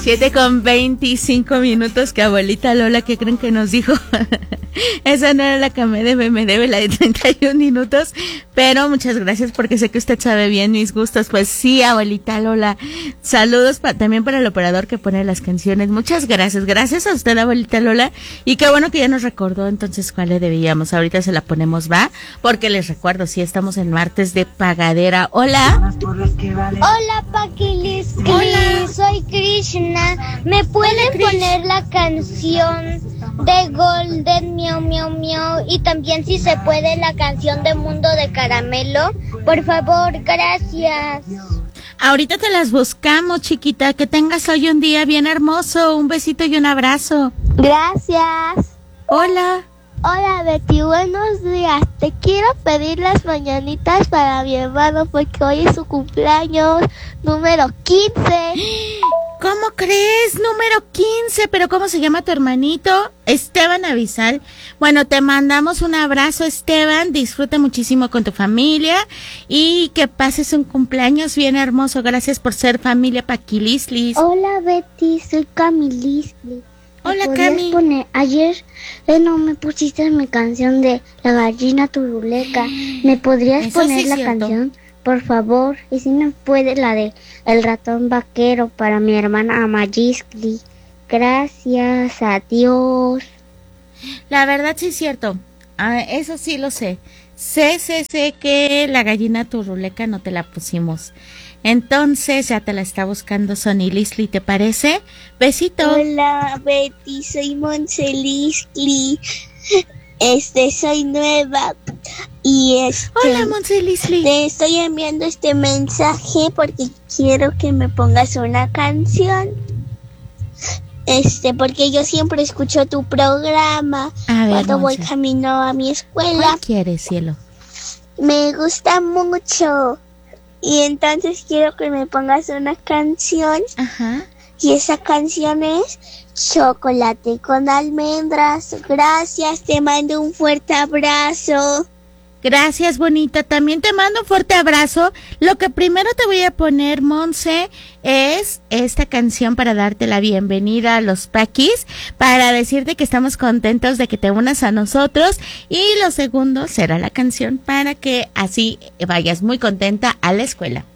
7:25, que abuelita Lola, ¿qué creen que nos dijo? Esa no era la que me debe la de 31 minutos, pero muchas gracias porque sé que usted sabe bien mis gustos. Pues sí, abuelita Lola, saludos también para el operador que pone las canciones. Muchas gracias a usted, abuelita Lola, y qué bueno que ya nos recordó entonces cuál le debíamos. Ahorita se la ponemos, ¿va? Porque les recuerdo, sí, estamos en martes de pagadera. Hola. Hola, Paquilis. Hola. Soy Krishna. ¿Me pueden poner la canción de Golden Miau Miau Miau y también si se puede la canción de Mundo de Caramelo? Por favor, gracias. Ahorita te las buscamos, chiquita. Que tengas hoy un día bien hermoso. Un besito y un abrazo. Gracias. Hola. Hola, Betty, buenos días. Te quiero pedir las mañanitas para mi hermano porque hoy es su cumpleaños número 15. ¿Cómo crees? Número 15. ¿Pero cómo se llama tu hermanito? Esteban Avisal. Bueno, te mandamos un abrazo, Esteban. Disfruta muchísimo con tu familia y que pases un cumpleaños bien hermoso. Gracias por ser familia Paquilislis. Hola, Betty, soy Camilisli. Hola, Cami. Ayer no me pusiste mi canción de La Gallina Turuleca. ¿Me podrías poner sí la canción, por favor? Y si no puede la de El Ratón Vaquero para mi hermana Amayiskli. Gracias, adiós. La verdad sí es cierto. Eso sí lo sé. Sé que La Gallina Turuleca no te la pusimos. Entonces ya te la está buscando Sonny Lisli, ¿te parece? Besito. Hola, Betty, soy Monse Lisli. Soy nueva y Hola, Monse Lisli. Te estoy enviando este mensaje porque quiero que me pongas una canción. Porque yo siempre escucho tu programa cuando voy camino a mi escuela. ¿Cuál quieres, cielo? Me gusta mucho. Y entonces quiero que me pongas una canción. Ajá. Y esa canción es Chocolate con almendras. Gracias, te mando un fuerte abrazo. Gracias, bonita. También te mando un fuerte abrazo. Lo que primero te voy a poner, Monse, es esta canción para darte la bienvenida a los Paquis, para decirte que estamos contentos de que te unas a nosotros. Y lo segundo será la canción para que así vayas muy contenta a la escuela.